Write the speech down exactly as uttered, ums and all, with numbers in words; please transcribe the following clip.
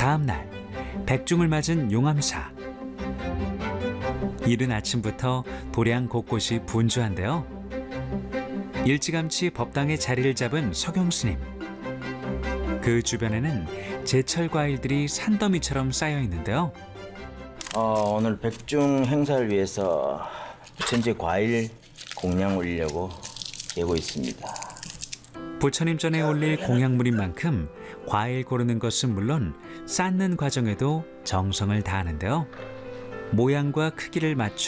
다음 날 백중을 맞은 용암사. 이른 아침부터 도량 곳곳이 분주한데요. 일찌감치 법당에 자리를 잡은 서경스님. 그 주변에는 제철 과일들이 산더미처럼 쌓여 있는데요. 어, 오늘 백중 행사를 위해서 부처님께 과일 공양 올리려고 예고 있습니다. 부처님 전에 올릴 공양물인 만큼 과일 고르는 것은 물론 쌓는 과정에도 정성을 다하는데요. 모양과 크기를 맞춰